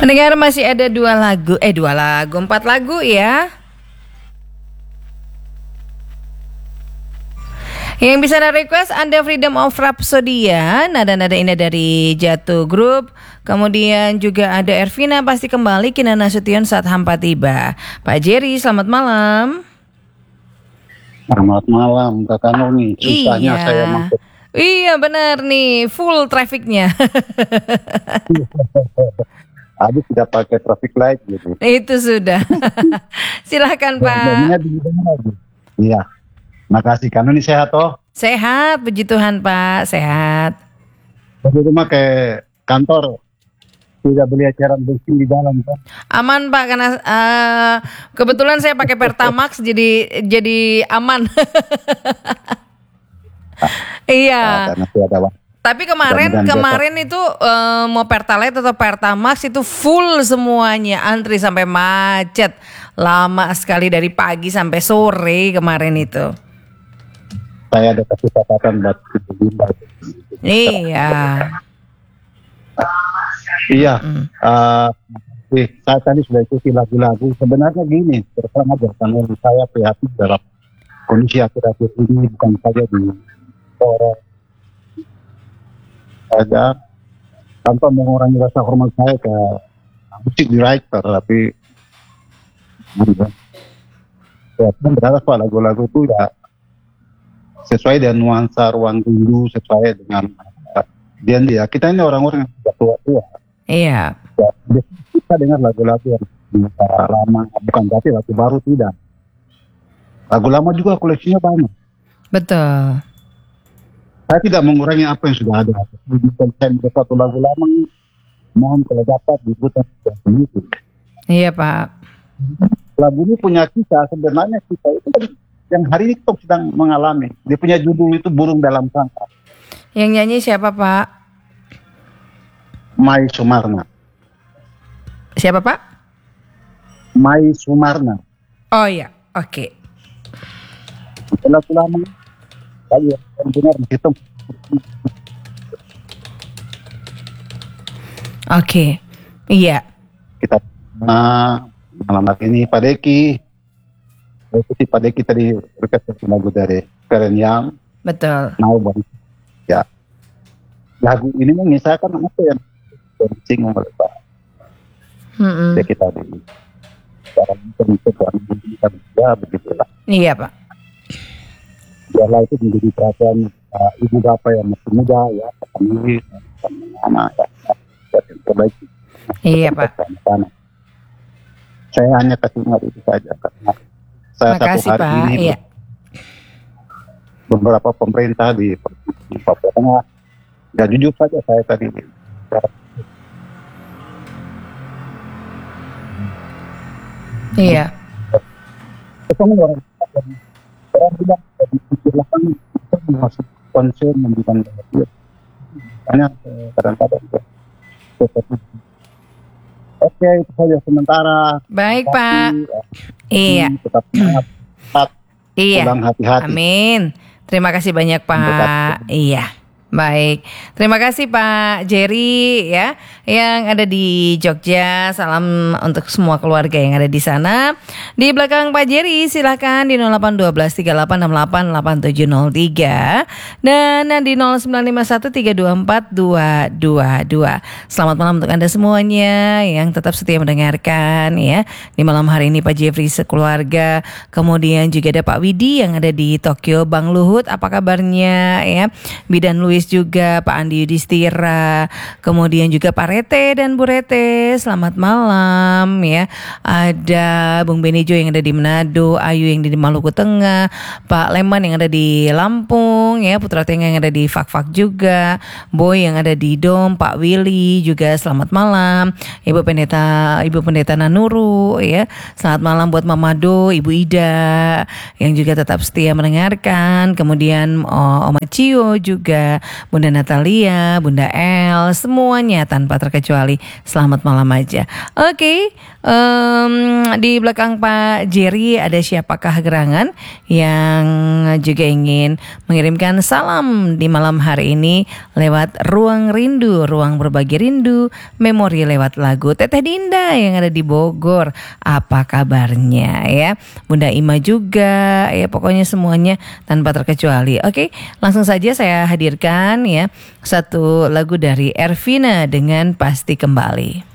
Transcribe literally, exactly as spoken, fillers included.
Pendengar masih ada dua lagu, eh dua lagu, empat lagu ya. Yang bisa Anda request Anda Freedom of Rhapsody ya, nada-nada indah dari Jatuh Group. Kemudian juga ada Ervina Pasti Kembali, Kinan Nasution Saat Hampa Tiba. Pak Jerry, selamat malam. Selamat malam Kak Noni. Susahnya iya. saya masuk. Iya benar nih, full trafficnya. Habis tidak pakai traffic light gitu. Itu sudah. Silakan Pak. Iya. Makasih. Kak Noni sehat toh? Sehat, puji Tuhan Pak, sehat. Di rumah ke kantor tidak beli cairan bensin di dalam kan? Aman Pak, karena uh, kebetulan saya pakai Pertamax jadi jadi aman. Iya. Nah, tapi kemarin kemarin itu uh, mau Pertalite atau Pertamax itu full semuanya, antri sampai macet, lama sekali dari pagi sampai sore kemarin itu. Saya ada kasih catatan buat Bimba. Iya. Iya. Hmm. Uh, saya tadi sudah ikuti lagu-lagu. Sebenarnya gini, terus aja karena saya prihatin dalam kondisi akhir-akhir ini, bukan saja di Korea saja tanpa mengurangi rasa hormat saya ke musik director, tapi ya, berharap pak lagu-lagu itu ya sesuai dengan nuansa ruang rindu, sesuai dengan uh, dia dia kita ini orang-orang yang sudah tua-tua. Iya. Ya, kita dengar lagu-lagu yang uh, lama, bukan berarti lagu baru, tidak. Lagu lama juga koleksinya banyak. Betul. Saya tidak mengurangi apa yang sudah ada. Di konten satu lagu lama, mohon kalau dapat diputar begitu. Iya Pak. Lagu ini punya kisah, sebenarnya kisah itu yang hari ini kita sedang mengalami. Dia punya judul itu Burung Dalam Sangkar. Yang nyanyi siapa Pak? Mai Sumarna. Siapa Pak? Mai Sumarna. Oh iya, oke. Okay. Lagu lama. Kali yang benar begitu. Oke, okay. Iya. Kita uh, malam hari ini Pak Deki, ikuti Pak Deki tadi berkata lagu dari Karen Yang. Betul. Mau bang, ya. Lagu ini mengisahkan apa yang disinggung oleh Pak Deki tadi. Cara menentukan ya begitulah. Iya Pak. Biarlah itu menjadi perhatian uh, ibu bapak yang masih muda ya, kami anak ya, yang terbaik. Iya Pak. Saya hanya kasih ingat itu saja karena saya Makasih, satu hari Pak. ini iya. beberapa pemerintah di, di Papua Tengah, ya jujur saja saya tadi iya. ketemu orang orang bilang di belakang itu masuk konsen memberikan perhatian banyak kadang-kadang oke itu saja sementara. Baik Pak. Iya. Tetap semangat, tetap iya. pulang hati-hati. Amin. Terima kasih banyak Pak. Iya. Baik, terima kasih Pak Jerry ya, yang ada di Jogja. Salam untuk semua keluarga yang ada di sana. Di belakang Pak Jerry silakan di nol delapan satu dua tiga delapan enam delapan delapan tujuh nol tiga dan di nol sembilan lima satu tiga dua empat dua dua dua. Selamat malam untuk Anda semuanya yang tetap setia mendengarkan ya. Di malam hari ini Pak Jeffrey sekeluarga, kemudian juga ada Pak Widi yang ada di Tokyo, Bang Luhut apa kabarnya ya, Bidan Luis juga, Pak Andi Yudhistira, kemudian juga Pak Rete dan Bu Rete, selamat malam ya. Ada Bung Benejo yang ada di Manado, Ayu yang ada di Maluku Tengah, Pak Leman yang ada di Lampung ya, Putra Tengah yang ada di Fak-Fak juga, Boy yang ada di Dom, Pak Willy juga selamat malam, Ibu Pendeta Ibu Pendeta Nanuru ya, selamat malam buat Mama Do, Ibu Ida yang juga tetap setia mendengarkan, kemudian oh, Om Cio juga Bunda Natalia, Bunda El, semuanya tanpa terkecuali selamat malam aja. Oke, okay, um, di belakang Pak Jerry ada siapakah gerangan yang juga ingin mengirimkan salam di malam hari ini lewat Ruang Rindu, Ruang Berbagi Rindu, memori lewat lagu Teteh Dinda yang ada di Bogor. Apa kabarnya ya? Bunda Ima juga, ya pokoknya semuanya tanpa terkecuali. Oke, langsung saja saya hadirkan ya satu lagu dari Ervina dengan Pasti Kembali.